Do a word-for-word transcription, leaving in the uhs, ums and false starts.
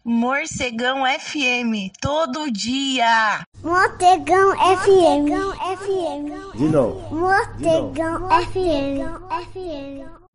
Morcegão F M, todo dia. Morcegão F M. F M. De novo. Morcegão F M. F M.